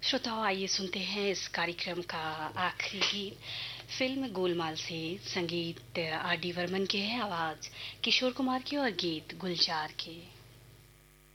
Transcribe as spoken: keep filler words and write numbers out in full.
श्रोताओं, आइए सुनते हैं इस कार्यक्रम का आखिरी गीत। फिल्म गोलमाल से संगीत आर डी बर्मन के है, आवाज किशोर कुमार की और गीत गुलजार के।